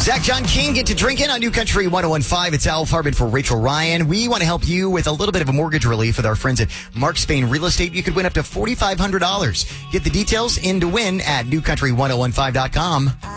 Zach John King, get to drinking on New Country 101.5. It's Al Farben for Rachel Ryan. We want to help you with a little bit of a mortgage relief with our friends at Mark Spain Real Estate. You could win up to $4,500. Get the details in to win at newcountry1015.com.